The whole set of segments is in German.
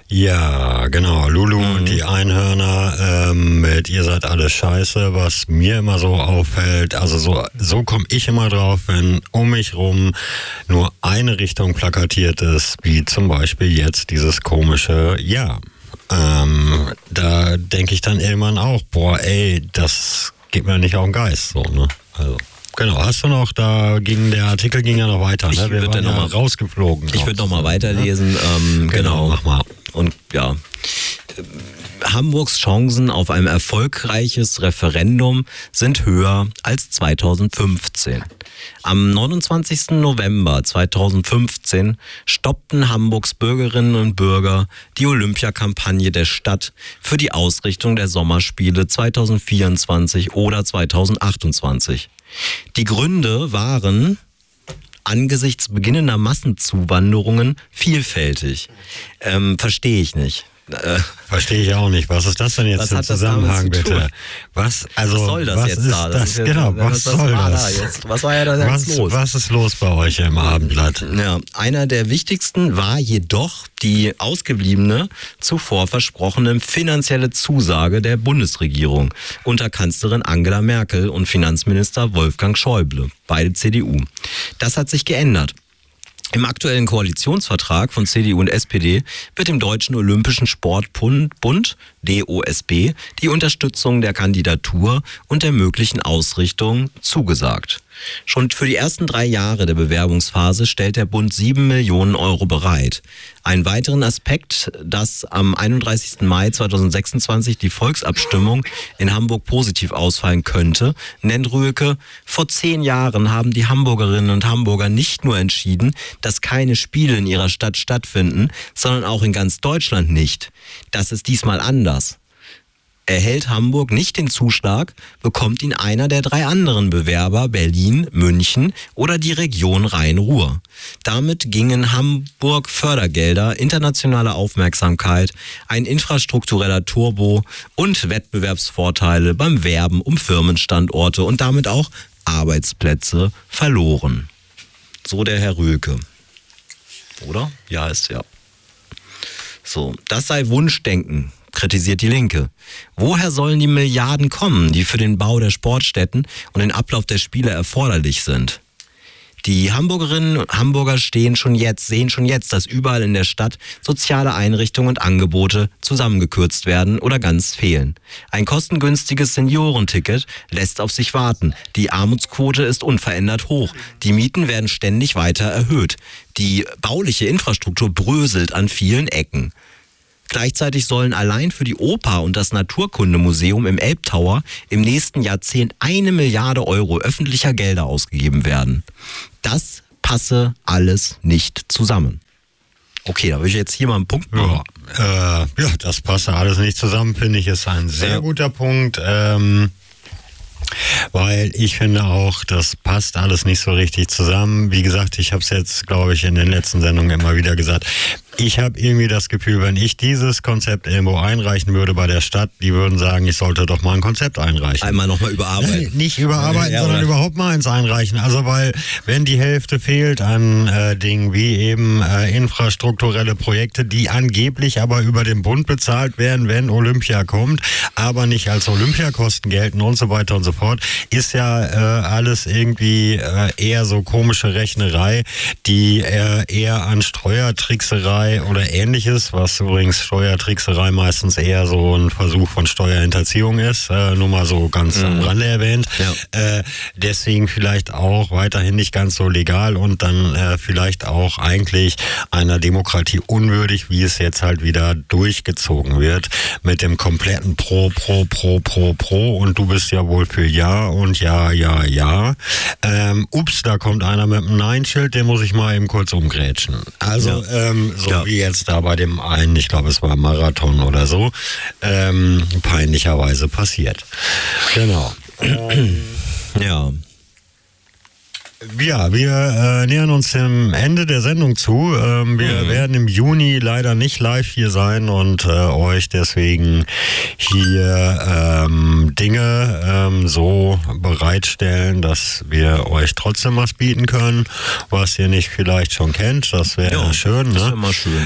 Ja, genau. Lulu und die Einhörner mit Ihr seid alles scheiße, was mir immer so auffällt. Also so komme ich immer drauf, wenn um mich rum nur eine Richtung plakatiert ist, wie zum Beispiel jetzt dieses komische Ja. Da denke ich dann irgendwann auch, boah, ey, das geht mir nicht auf den Geist, so, ne? Also. Genau, hast du noch, der Artikel ging ja noch weiter, ne? Wir waren ja rausgeflogen. Ich würde noch mal weiterlesen. Genau, mach mal. Und ja, Hamburgs Chancen auf ein erfolgreiches Referendum sind höher als 2015. Am 29. November 2015 stoppten Hamburgs Bürgerinnen und Bürger die Olympiakampagne der Stadt für die Ausrichtung der Sommerspiele 2024 oder 2028. Die Gründe waren angesichts beginnender Massenzuwanderungen vielfältig. Verstehe ich nicht. Verstehe ich auch nicht. Was ist das denn jetzt im Zusammenhang, bitte? Was soll das jetzt da? Was soll das? Was war ja da jetzt los? Was ist los bei euch im Abendblatt? Ja, einer der wichtigsten war jedoch die ausgebliebene, zuvor versprochene finanzielle Zusage der Bundesregierung unter Kanzlerin Angela Merkel und Finanzminister Wolfgang Schäuble, beide CDU. Das hat sich geändert. Im aktuellen Koalitionsvertrag von CDU und SPD wird dem Deutschen Olympischen Sportbund, DOSB, die Unterstützung der Kandidatur und der möglichen Ausrichtung zugesagt. Schon für die ersten 3 Jahre der Bewerbungsphase stellt der Bund 7 Millionen Euro bereit. Einen weiteren Aspekt, dass am 31. Mai 2026 die Volksabstimmung in Hamburg positiv ausfallen könnte, nennt Rühlke: Vor 10 Jahren haben die Hamburgerinnen und Hamburger nicht nur entschieden, dass keine Spiele in ihrer Stadt stattfinden, sondern auch in ganz Deutschland nicht. Das ist diesmal anders. Erhält Hamburg nicht den Zuschlag, bekommt ihn einer der 3 anderen Bewerber, Berlin, München oder die Region Rhein-Ruhr. Damit gingen Hamburg Fördergelder, internationale Aufmerksamkeit, ein infrastruktureller Turbo und Wettbewerbsvorteile beim Werben um Firmenstandorte und damit auch Arbeitsplätze verloren. So der Herr Rühlke. Oder? Ja, ist ja. So, das sei Wunschdenken, kritisiert die Linke. Woher sollen die Milliarden kommen, die für den Bau der Sportstätten und den Ablauf der Spiele erforderlich sind? Die Hamburgerinnen und Hamburger sehen schon jetzt, dass überall in der Stadt soziale Einrichtungen und Angebote zusammengekürzt werden oder ganz fehlen. Ein kostengünstiges Seniorenticket lässt auf sich warten. Die Armutsquote ist unverändert hoch. Die Mieten werden ständig weiter erhöht. Die bauliche Infrastruktur bröselt an vielen Ecken. Gleichzeitig sollen allein für die Oper und das Naturkundemuseum im Elbtower im nächsten Jahrzehnt 1 Milliarde Euro öffentlicher Gelder ausgegeben werden. Das passe alles nicht zusammen. Okay, da würde ich jetzt hier mal einen Punkt machen. Ja, das passe alles nicht zusammen, finde ich, ist ein sehr guter Punkt. Weil ich finde auch, das passt alles nicht so richtig zusammen. Wie gesagt, ich habe es jetzt, glaube ich, in den letzten Sendungen immer wieder gesagt. Ich habe irgendwie das Gefühl, wenn ich dieses Konzept irgendwo einreichen würde bei der Stadt, die würden sagen, ich sollte doch mal ein Konzept einreichen. Einmal nochmal überarbeiten. Nicht überarbeiten, sondern überhaupt mal eins einreichen. Also weil, wenn die Hälfte fehlt an Dingen wie eben infrastrukturelle Projekte, die angeblich aber über den Bund bezahlt werden, wenn Olympia kommt, aber nicht als Olympiakosten gelten und so weiter und so fort, ist ja alles irgendwie eher so komische Rechnerei, die eher an Steuertrickserei oder Ähnliches, was übrigens Steuertrickserei meistens eher so ein Versuch von Steuerhinterziehung ist, nur mal so ganz am Rande erwähnt. Ja. Deswegen vielleicht auch weiterhin nicht ganz so legal und dann vielleicht auch eigentlich einer Demokratie unwürdig, wie es jetzt halt wieder durchgezogen wird mit dem kompletten Pro und du bist ja wohl für Ja und ja. Da kommt einer mit einem Nein-Schild, den muss ich mal eben kurz umgrätschen. Also wie jetzt da bei dem einen, ich glaube es war Marathon oder so, peinlicherweise passiert. Genau. Ja. Ja, wir nähern uns dem Ende der Sendung zu. Wir werden im Juni leider nicht live hier sein und euch deswegen hier Dinge so bereitstellen, dass wir euch trotzdem was bieten können, was ihr nicht vielleicht schon kennt. Das wäre schön. Das wäre ne? mal schön.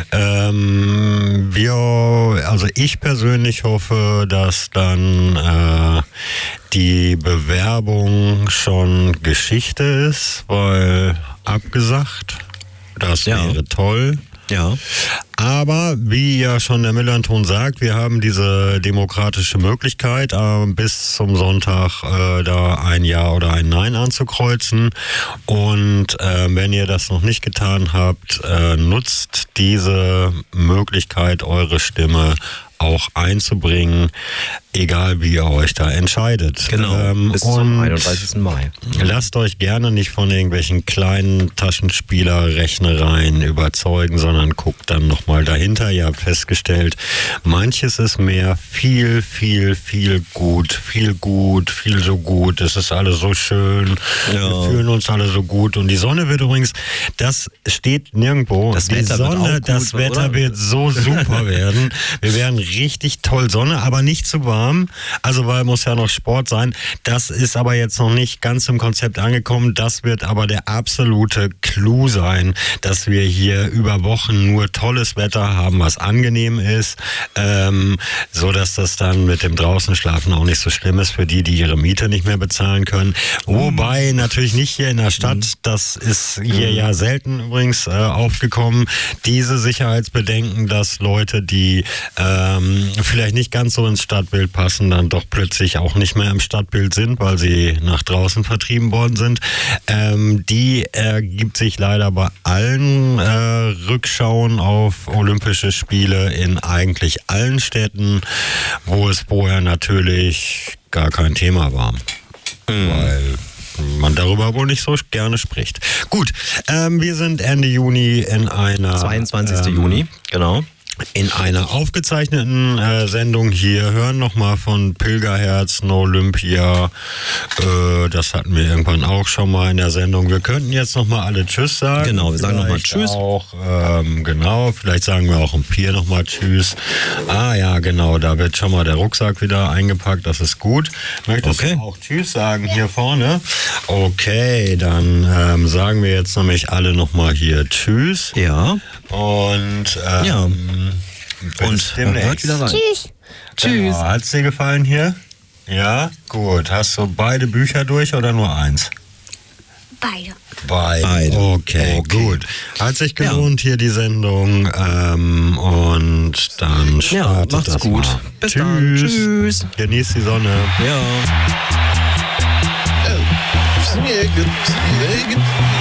Also ich persönlich hoffe, dass dann die Bewerbung schon Geschichte ist, weil abgesagt, das wäre toll. Ja. Aber wie ja schon der Millanton sagt, wir haben diese demokratische Möglichkeit, bis zum Sonntag da ein Ja oder ein Nein anzukreuzen. Und wenn ihr das noch nicht getan habt, nutzt diese Möglichkeit, eure Stimme auch einzubringen, egal wie ihr euch da entscheidet. Genau, bis zum 31. Mai. Lasst euch gerne nicht von irgendwelchen kleinen Taschenspieler-Rechnereien überzeugen, sondern guckt dann nochmal dahinter. Ihr habt festgestellt, manches ist mehr, viel so gut. Es ist alles so schön. Ja. Wir fühlen uns alle so gut. Und die Sonne wird übrigens, das steht nirgendwo. Das die Wetter Sonne, wird auch gut, das Wetter oder? wird so super werden. Wir werden richtig toll Sonne, aber nicht zu warm. Also weil muss ja noch Sport sein. Das ist aber jetzt noch nicht ganz im Konzept angekommen. Das wird aber der absolute Clou sein, dass wir hier über Wochen nur tolles Wetter haben, was angenehm ist, so dass das dann mit dem draußen schlafen auch nicht so schlimm ist für die ihre Miete nicht mehr bezahlen können. Wobei natürlich nicht hier in der Stadt, das ist hier ja selten übrigens aufgekommen, diese Sicherheitsbedenken, dass Leute, die vielleicht nicht ganz so ins Stadtbild passen, dann doch plötzlich auch nicht mehr im Stadtbild sind, weil sie nach draußen vertrieben worden sind. Die ergibt sich leider bei allen Rückschauen auf Olympische Spiele in eigentlich allen Städten, wo es vorher natürlich gar kein Thema war. Weil man darüber wohl nicht so gerne spricht. Gut, wir sind Ende Juni in einer 22. Juni, genau. In einer aufgezeichneten Sendung hier hören nochmal von Pilgerherzen Olympia. Das hatten wir irgendwann auch schon mal in der Sendung. Wir könnten jetzt nochmal alle Tschüss sagen. Genau, wir sagen nochmal Tschüss. Genau, vielleicht sagen wir auch um 4 nochmal Tschüss. Ah ja, genau, da wird schon mal der Rucksack wieder eingepackt. Das ist gut. Möchtest du auch Tschüss sagen hier vorne? Okay, dann sagen wir jetzt nämlich alle nochmal hier Tschüss. Ja. Und und hört wieder rein. Tschüss. Tschüss. Hat es dir gefallen hier? Ja? Gut. Hast du beide Bücher durch oder nur eins? Beide. Okay, gut. Hat sich gelohnt hier die Sendung und dann startet macht's das gut. mal. Bis Tschüss. dann. Tschüss. Genießt die Sonne. Ja.